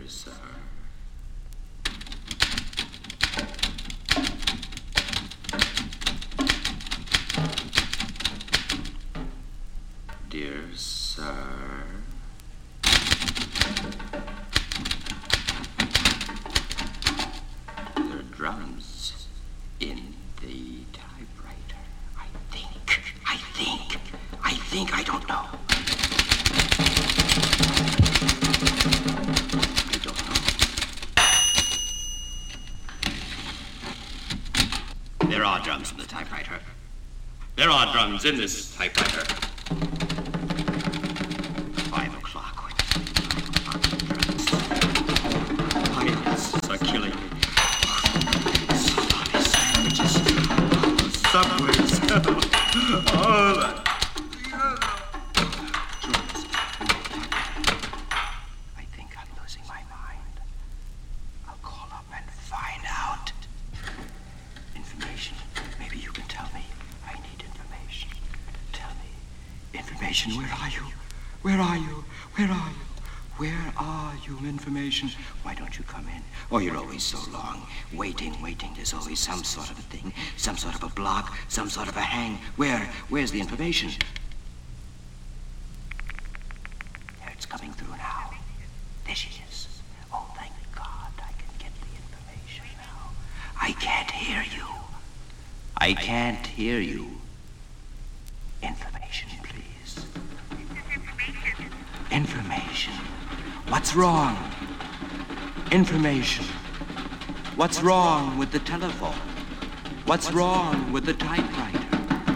Dear sir. Dear sir. There are drums in the typewriter. I don't know. There are drums in the typewriter. There are drums in this typewriter. 5 o'clock. Pilots are killing me. Salami sandwiches. Subways. All that. I think I'm losing my mind. I'll call up and find out. Information. Maybe you can tell me. I need information. Tell me. Information, where are you? Where are you? Where are you? Where are you, information? Why don't you come in? Oh, you're always so long. Waiting. There's always some sort of a thing. Some sort of a block. Some sort of a hang. Where's the information? There, it's coming through now. There she is. Oh, thank God I can get the information now. I can't hear you. I can't hear you. Information, please. Information. What's wrong? Information. What's wrong with the telephone? What's wrong with the typewriter?